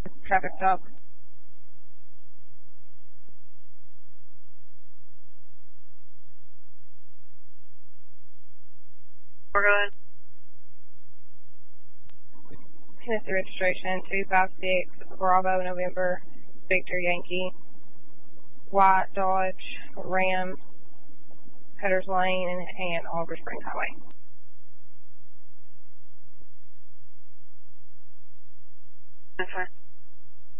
traffic stop. We're going. Tennessee registration 256 Bravo November Victor Yankee White Dodge Ram Cutter's Lane and Oliver Springs Highway. That's fine.